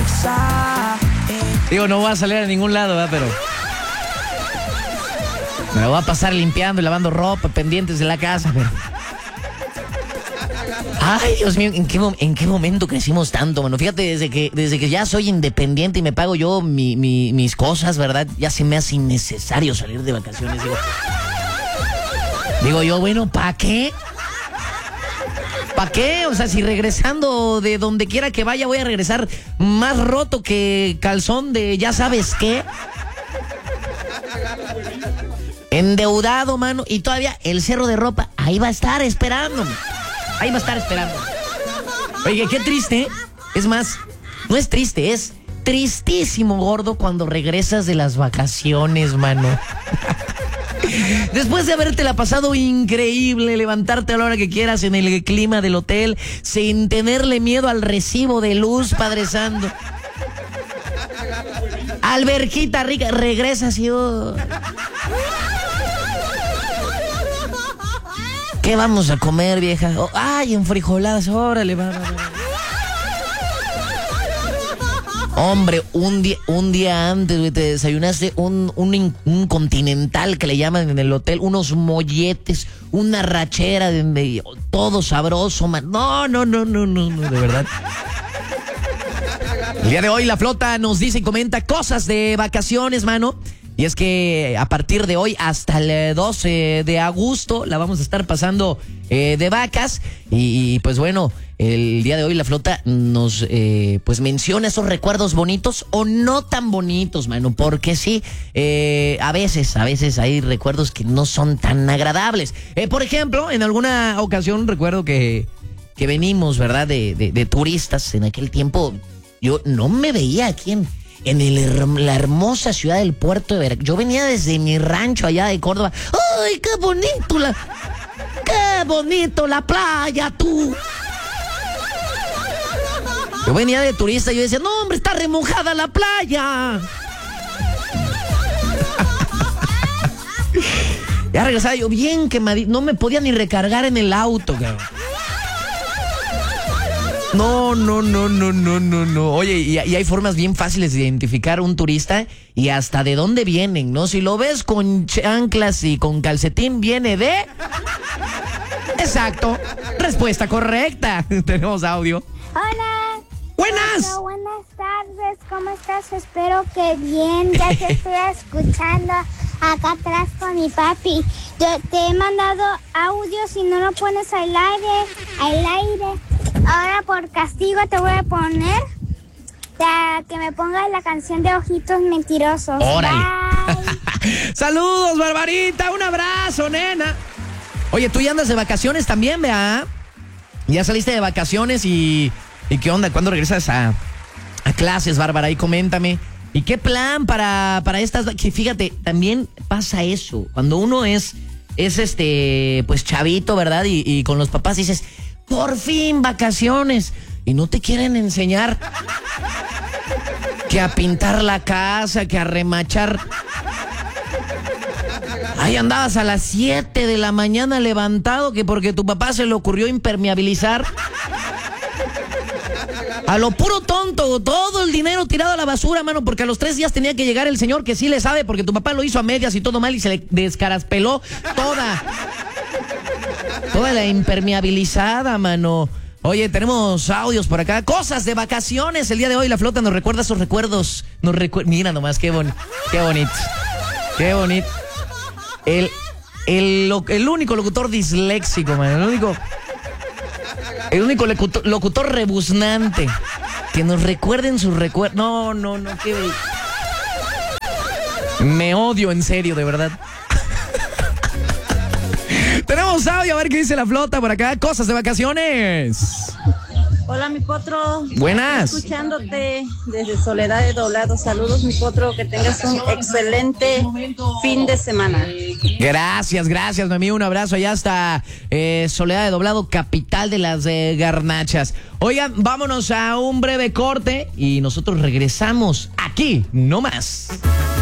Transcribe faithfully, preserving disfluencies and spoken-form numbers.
Digo, no voy a salir a ningún lado, ¿verdad? Pero me lo voy a pasar limpiando y lavando ropa, pendientes de la casa, pero... Ay, Dios mío, ¿en qué, en qué momento crecimos tanto, mano? Fíjate, desde que, desde que ya soy independiente y me pago yo mi, mi, mis cosas, ¿verdad? Ya se me hace innecesario salir de vacaciones. Digo, digo yo, bueno, ¿para qué? ¿Para qué? O sea, si regresando de donde quiera que vaya voy a regresar más roto que calzón de ya sabes qué. Endeudado, mano. Y todavía el cerro de ropa ahí va a estar esperándome. Ahí va a estar esperando. Oye, qué triste. Es más, no es triste, es tristísimo, gordo, cuando regresas de las vacaciones, mano. Después de habértela pasado increíble, levantarte a la hora que quieras en el clima del hotel, sin tenerle miedo al recibo de luz, Padre Santo. Alberquita rica, regresas y... Oh. ¿Qué vamos a comer, vieja? Oh, ay, en frijoladas, órale, va, va, va. Hombre, un día, un día antes, güey, te desayunaste un, un, un continental que le llaman en el hotel, unos molletes, una rachera, de, de, todo sabroso, man. No, no, no, no, no, no, de verdad. El día de hoy la flota nos dice y comenta cosas de vacaciones, mano. Y es que a partir de hoy hasta el doce de agosto la vamos a estar pasando eh, de vacas. Y, y pues bueno, el día de hoy la flota nos eh, pues menciona esos recuerdos bonitos o no tan bonitos, mano. Porque sí, eh, a veces, a veces hay recuerdos que no son tan agradables. Eh, por ejemplo, en alguna ocasión recuerdo que, que venimos, ¿verdad? De, de, de turistas en aquel tiempo. Yo no me veía aquí en... En el, la hermosa ciudad del puerto de Veracruz. Yo venía desde mi rancho allá de Córdoba. ¡Ay, qué bonito la... ¡Qué bonito la playa, tú! Yo venía de turista y yo decía, no, hombre, está remojada la playa. Ya regresaba yo bien quemadito. No me podía ni recargar en el auto, cabrón. No, no, no, no, no, no, no. Oye, y, y hay formas bien fáciles de identificar un turista y hasta de dónde vienen, ¿no? Si lo ves con chanclas y con calcetín, viene de... Exacto. Respuesta correcta. Tenemos audio. Hola. Buenas. Hola, buenas tardes. ¿Cómo estás? Espero que bien. Ya te estoy escuchando acá atrás con mi papi. Yo te he mandado audio. Si no lo pones al aire, al aire. Ahora por castigo te voy a poner la, que me pongas la canción de Ojitos Mentirosos. ¡Órale! Saludos, Barbarita. Un abrazo, nena. Oye, tú ya andas de vacaciones también, ¿verdad? Ya saliste de vacaciones y... ¿Y qué onda? ¿Cuándo regresas a, a clases, Bárbara? Y coméntame. ¿Y qué plan para, para estas... Que fíjate, también pasa eso. Cuando uno es, es este, pues chavito, ¿verdad? Y, y con los papás dices... Por fin, vacaciones. Y no te quieren enseñar que a pintar la casa, que a remachar. Ahí andabas a las siete de la mañana levantado, que porque tu papá se le ocurrió impermeabilizar. A lo puro tonto, todo el dinero tirado a la basura, mano, porque a los tres días tenía que llegar el señor que sí le sabe, porque tu papá lo hizo a medias y todo mal y se le descaraspeló toda. Toda la impermeabilizada, mano. Oye, tenemos audios por acá. Cosas de vacaciones. El día de hoy la flota nos recuerda esos recuerdos. Nos recu- Mira nomás, qué, bon- qué bonito. Qué bonito. El, el, el único locutor disléxico, man. El único... El único locutor, locutor rebuznante. Que nos recuerden sus recuerdos. No, no, no, qué... Me odio, en serio, de verdad. Tenemos audio, a ver qué dice la flota por acá. Cosas de vacaciones. Hola, mi potro. Buenas. Escuchándote desde Soledad de Doblado. Saludos, mi potro. Que tengas un excelente fin de semana. Gracias, gracias, mi amigo. Un abrazo allá hasta eh, Soledad de Doblado, capital de las eh, garnachas. Oigan, vámonos a un breve corte y nosotros regresamos aquí, no más.